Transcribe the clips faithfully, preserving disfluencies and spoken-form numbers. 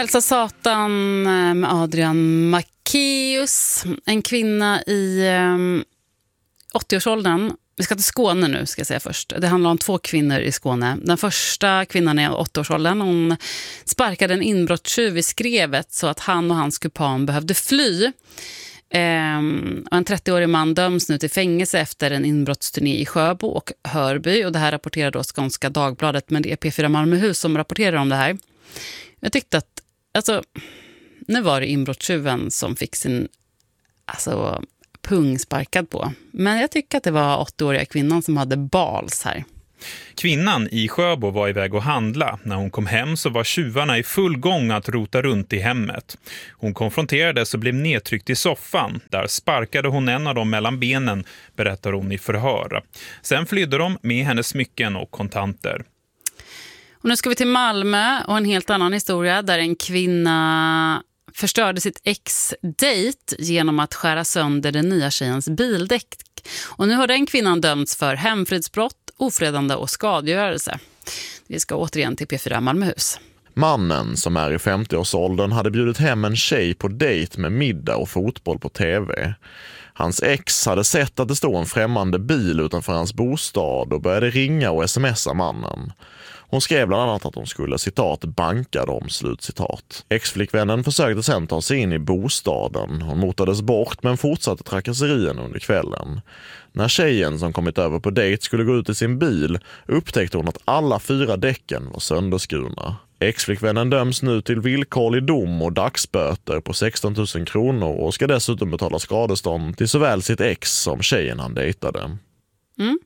Hälsa Satan med Adrian Macéus, en kvinna i um, åttio-årsåldern. Vi ska till Skåne nu, ska jag säga först. Det handlar om två kvinnor i Skåne. Den första kvinnan är åttio-årsåldern. Hon sparkade en inbrottstjuv i skrevet så att han och hans kupan behövde fly. Um, och en trettioårig man döms nu till fängelse efter en inbrottsturné i Sjöbo och Hörby. Och det här rapporterar då Skånska Dagbladet, men det är P fyra Malmöhus som rapporterar om det här. Jag tyckte att, alltså, nu var det inbrottstjuven som fick sin, alltså, pung sparkad på. Men jag tycker att det var åttioåriga kvinnan som hade bals här. Kvinnan i Sjöbo var iväg och handla. När hon kom hem så var tjuvarna i full gång att rota runt i hemmet. Hon konfronterades och blev nedtryckt i soffan. Där sparkade hon en av dem mellan benen, berättar hon i förhör. Sen flydde de med hennes smycken och kontanter. Och nu ska vi till Malmö och en helt annan historia där en kvinna förstörde sitt ex-date genom att skära sönder den nya tjejens bildäck. Och nu har den kvinnan dömts för hemfridsbrott, ofredande och skadegörelse. Vi ska återigen till P fyra Malmöhus. Mannen, som är i femtio-årsåldern, hade bjudit hem en tjej på dejt med middag och fotboll på tv. Hans ex hade sett att det stod en främmande bil utanför hans bostad och började ringa och smsa mannen. Hon skrev bland annat att hon skulle, citat, banka dem, slutcitat. Ex-flickvännen försökte sedan ta sig in i bostaden. Hon motades bort men fortsatte trakasserien under kvällen. När tjejen som kommit över på dejt skulle gå ut i sin bil upptäckte hon att alla fyra däcken var sönderskurna. Ex-flickvännen döms nu till villkorlig dom och dagsböter på sexton tusen kronor och ska dessutom betala skadestånd till såväl sitt ex som tjejen han dejtade. Mm.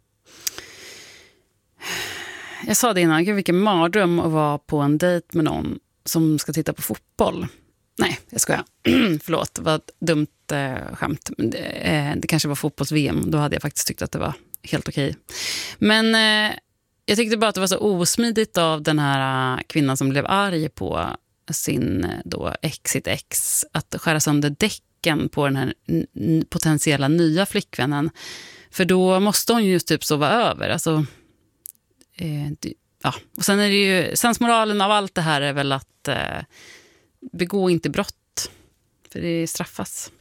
Jag sa det innan, vilken mardröm att vara på en dejt med någon som ska titta på fotboll. Nej, jag skojar. Förlåt, det var ett dumt eh, skämt. Det, eh, det kanske var fotbolls-V M. Då hade jag faktiskt tyckt att det var helt okej. Men eh, jag tyckte bara att det var så osmidigt av den här uh, kvinnan som blev arg på sin då ex, sitt ex, att skära sönder däcken på den här n- potentiella nya flickvännen. För då måste hon ju typ sova över. Alltså, eh, det, ja. Och sen är det ju, sensmoralen av allt det här är väl att eh, begå inte brott. För det straffas.